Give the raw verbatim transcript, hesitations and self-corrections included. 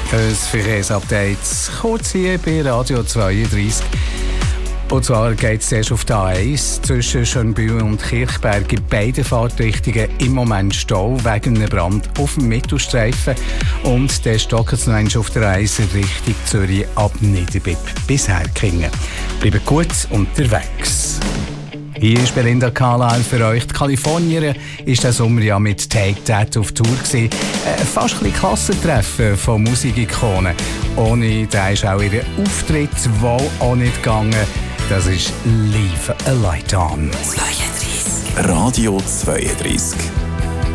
Ein Verkehrsupdate kurz hier bei Radio zweiunddreißig. Und zwar geht es erst auf die A eins zwischen Schönbühl und Kirchberg in beiden Fahrtrichtungen im Moment Stau wegen einem Brand auf dem Mittelstreifen. Und der stockt es noch einmal auf der eins Richtung Zürich ab Niederbipp bis Herkingen. Bleibt gut unterwegs. Hier ist Belinda Carlisle für euch. Die Kalifornierin ist der Sommer ja mit Take That auf Tour gewesen. Äh, fast ein bisschen Klassentreffen von Musikikonen. Ohne den ist auch ihr Auftritt wohl auch nicht gegangen. Das ist Leave a Light On. zweiunddreißig. Radio zweiunddreißig.